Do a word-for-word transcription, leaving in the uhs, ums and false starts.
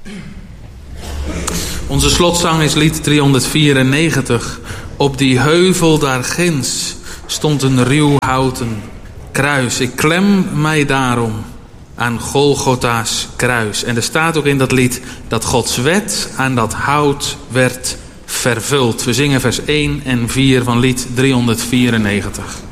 Onze slotzang is lied driehonderdvierennegentig. Op die heuvel daar ginds stond een ruw houten kruis. Ik klem mij daarom aan Golgotha's kruis. En er staat ook in dat lied dat Gods wet aan dat hout werd vervuld. We zingen vers één en vier van lied driehonderdvierennegentig.